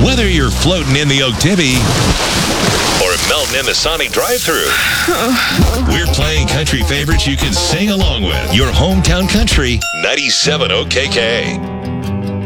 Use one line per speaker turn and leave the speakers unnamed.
Whether you're floating in the Oktibbe or melting in the Sonic drive-thru, we're playing country favorites you can sing along with. Your hometown country, 97 OKK.